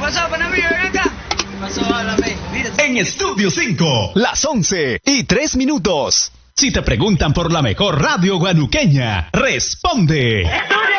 pasó, Panamillo? Ven acá. ¿Qué pasó? Háblame. Mira. En Estudio 5, las 11:03. Si te preguntan por la mejor radio guanuqueña, responde. ¡Estudio